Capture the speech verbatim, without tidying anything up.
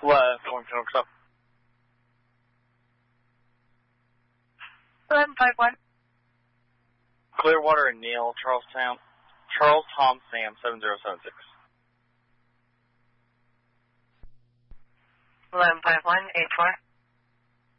Left, one Phoenix up. eleven five one. Clearwater and Neil, Charles Tom, Charles Tom Sam, seven zero seven six. eleven five one, eight four.